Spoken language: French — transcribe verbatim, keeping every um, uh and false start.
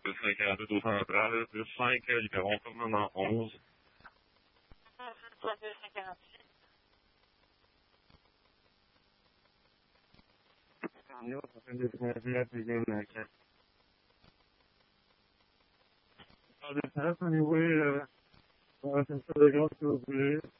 deux cinquante-huit au central, plus cinq libérons permanent onze. deux cinquante-huit. Daniel, ça fait deux cinquante-huit, deuxième quatre. Ah, des tests, anyway, euh, on va faire ça de grâce, s'il vous plaît.